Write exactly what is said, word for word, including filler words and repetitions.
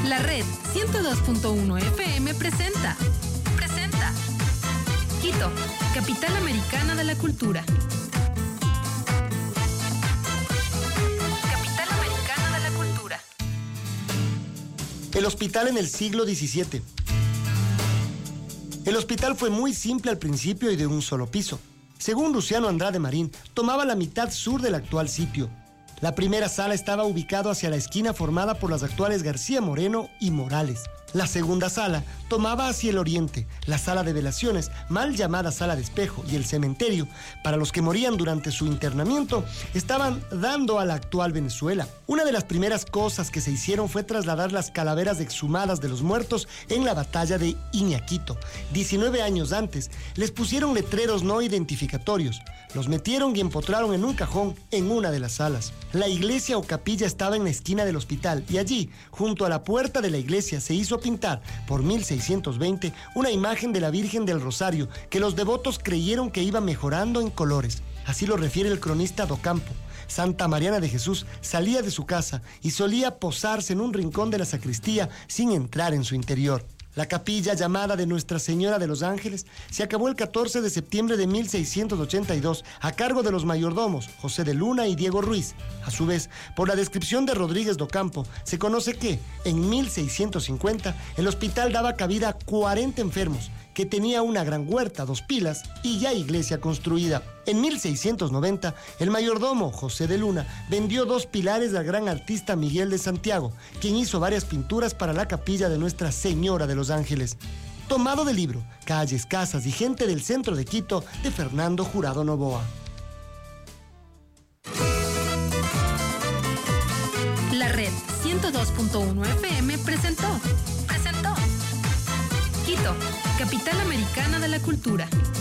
La red ciento dos punto uno F M presenta. Presenta. Quito, capital americana de la cultura. Capital americana de la cultura. El hospital en el siglo diecisiete. El hospital fue muy simple al principio y de un solo piso. Según Luciano Andrade Marín, tomaba la mitad sur del actual sitio. La primera sala estaba ubicada hacia la esquina formada por las actuales García Moreno y Morales. La segunda sala tomaba hacia el oriente, la sala de velaciones, mal llamada sala de espejo, y el cementerio, para los que morían durante su internamiento, estaban dando a la actual Venezuela. Una de las primeras cosas que se hicieron fue trasladar las calaveras exhumadas de los muertos en la batalla de Iñaquito. diecinueve años antes, les pusieron letreros no identificatorios, los metieron y empotraron en un cajón en una de las salas. La iglesia o capilla estaba en la esquina del hospital y allí, junto a la puerta de la iglesia, se hizo pintar por mil seiscientos veinte una imagen de la Virgen del Rosario que los devotos creyeron que iba mejorando en colores. Así lo refiere el cronista Docampo. Santa Mariana de Jesús salía de su casa y solía posarse en un rincón de la sacristía sin entrar en su interior. La capilla llamada de Nuestra Señora de los Ángeles se acabó el catorce de septiembre de mil seiscientos ochenta y dos a cargo de los mayordomos José de Luna y Diego Ruiz. A su vez, por la descripción de Rodríguez Docampo, se conoce que en mil seiscientos cincuenta el hospital daba cabida a cuarenta enfermos, que tenía una gran huerta, dos pilas y ya iglesia construida. En mil seiscientos noventa, el mayordomo José de Luna vendió dos pilares al gran artista Miguel de Santiago, quien hizo varias pinturas para la capilla de Nuestra Señora de los Ángeles. Tomado del libro Calles, Casas y Gente del Centro de Quito, de Fernando Jurado Novoa. La red ciento dos punto uno F M presentó. Presentó. Quito, capital americana de la cultura.